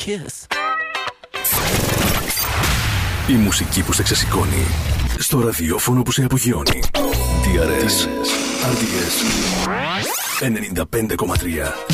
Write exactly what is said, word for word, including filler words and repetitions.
kiss. Η μουσική που σε ξεσηκώνει στο ραδιόφωνο που σε απογειώνει. τι αρ ες, αρ ντι ες ενενήντα πέντε κόμμα τρία.